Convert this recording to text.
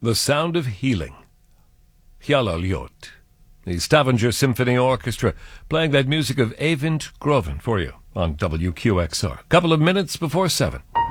The Sound of Healing. Hjalaliot. The Stavanger Symphony Orchestra playing that music of Eyvind Groven for you on WQXR. Couple of minutes before 7.